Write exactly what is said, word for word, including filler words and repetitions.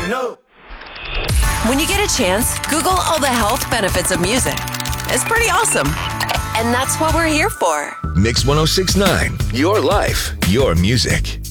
No. When you get a chance, Google all the health benefits of music. It's pretty awesome. And that's what we're here for. Mix one oh six point nine, your life, your music.